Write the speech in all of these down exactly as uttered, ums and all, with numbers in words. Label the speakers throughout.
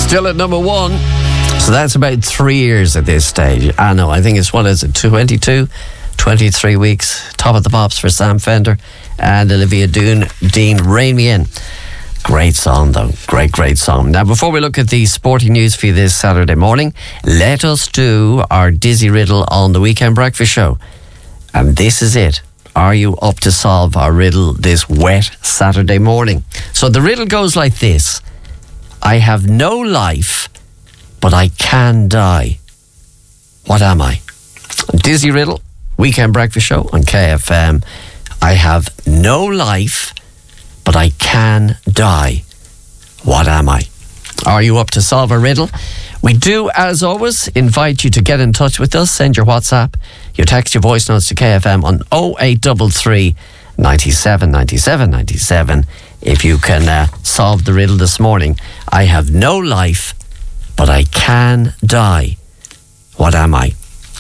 Speaker 1: Still at number one. So that's about three years at this stage. I know, I think it's, what is it, twenty-two, twenty-three weeks. Top of the pops for Sam Fender and Olivia Dean, Dean Rain Me In. Great song though, great, great song. Now before we look at the sporting news for you this Saturday morning, let us do our Dizzy Riddle on the Weekend Breakfast Show. And this is it. Are you up to solve our riddle this wet Saturday morning? So the riddle goes like this. I have no life, but I can die. What am I? Dizzy Riddle, Weekend Breakfast Show on K F M. I have no life, but I can die. What am I? Are you up to solve a riddle? We do, as always, invite you to get in touch with us. Send your WhatsApp, your text, your voice notes to K F M on oh eight three three, ninety-seven, ninety-seven, ninety-seven. If you can uh, solve the riddle this morning. I have no life, but I can die. What am I?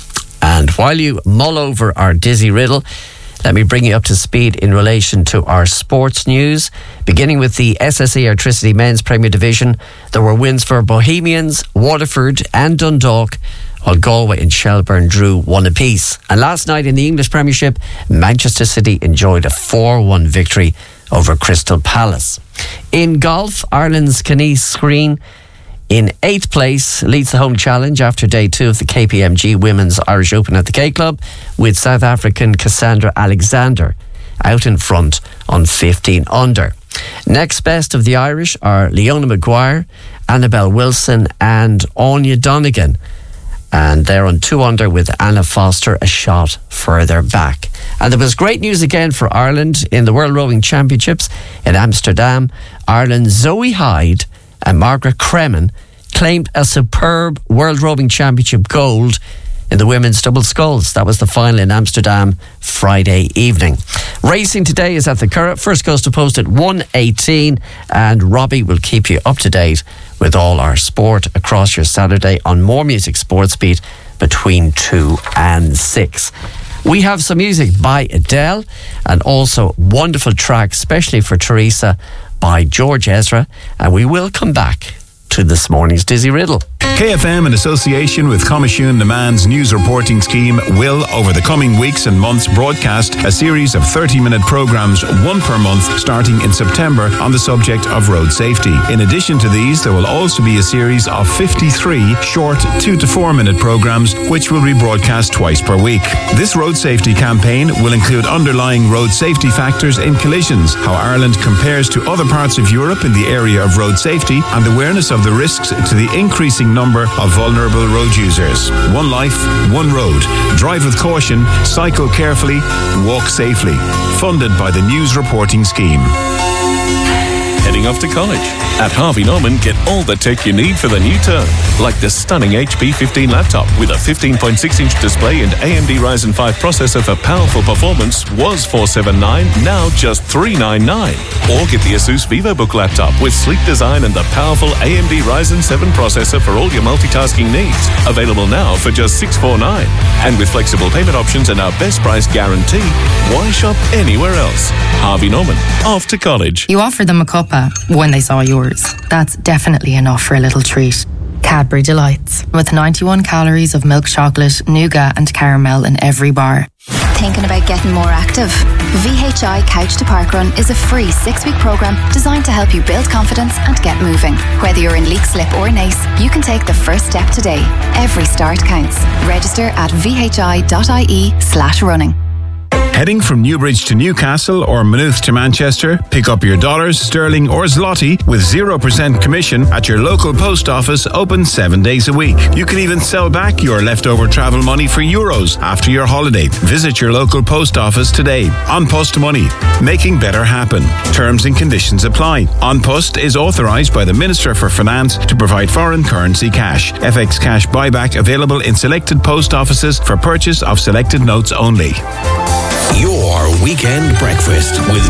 Speaker 1: And while you mull over our Dizzy Riddle, let me bring you up to speed in relation to our sports news. Beginning with the S S E Airtricity Men's Premier Division, there were wins for Bohemians, Waterford and Dundalk, while Galway and Shelburne drew one apiece. And last night in the English Premiership, Manchester City enjoyed a four one victory over Crystal Palace. In golf, Ireland's Kenise Green, in eighth place, leads the home challenge after day two of the K P M G Women's Irish Open at the K Club, with South African Cassandra Alexander out in front on fifteen under. Next best of the Irish are Leona Maguire, Annabelle Wilson and Anya Donegan. And they're on two under with Anna Foster a shot further back. And there was great news again for Ireland in the World Rowing Championships in Amsterdam. Ireland's Zoe Hyde and Margaret Cremen claimed a superb World Rowing Championship gold in the women's double sculls. That was the final in Amsterdam Friday evening. Racing today is at the Curragh. First goes to post at one eighteen, and Robbie will keep you up to date with all our sport across your Saturday on More Music Sports Beat between two and six. We have some music by Adele and also wonderful tracks, especially for Teresa, by George Ezra, and we will come back to this morning's Dizzy Riddle.
Speaker 2: K F M, in association with Comishune Naman's news reporting scheme, will, over the coming weeks and months, broadcast a series of thirty-minute programmes, one per month, starting in September, on the subject of road safety. In addition to these, there will also be a series of fifty-three short two to four minute programmes, which will be broadcast twice per week. This road safety campaign will include underlying road safety factors in collisions, how Ireland compares to other parts of Europe in the area of road safety, and awareness of the risks to the increasing number of vulnerable road users. One life, one road. Drive with caution, cycle carefully, walk safely. Funded by the News Reporting Scheme.
Speaker 3: Heading off to college? At Harvey Norman, get all the tech you need for the new term, like the stunning H P fifteen laptop with a fifteen point six inch display and A M D Ryzen five processor for powerful performance was four seven nine, now just three nine nine. Or get the Asus VivoBook laptop with sleek design and the powerful A M D Ryzen seven processor for all your multitasking needs. Available now for just six four nine. And with flexible payment options and our best price guarantee, why shop anywhere else? Harvey Norman, off to college.
Speaker 4: You offered them a cuppa when they saw yours. That's definitely enough for a little treat. Cadbury Delights, with ninety-one calories of milk chocolate, nougat and caramel in every bar.
Speaker 5: Thinking about getting more active? V H I Couch to Parkrun is a free six-week programme designed to help you build confidence and get moving. Whether you're in leak slip or nace, you can take the first step today. Every start counts. Register at vhi.ie slash running.
Speaker 2: Heading from Newbridge to Newcastle or Maynooth to Manchester, pick up your dollars, sterling or zloty with zero percent commission at your local post office, open seven days a week. You can even sell back your leftover travel money for euros after your holiday. Visit your local post office today. An Post Money, making better happen. Terms and conditions apply. An Post is authorised by the Minister for Finance to provide foreign currency cash. F X cash buyback available in selected post offices for purchase of selected notes only.
Speaker 6: Your Weekend Breakfast with